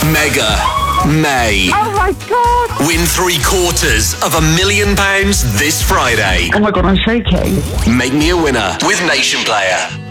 Mega May. Oh my God! Win £750,000 this Friday. Oh my God, I'm shaking. Make me a winner with Nation Player.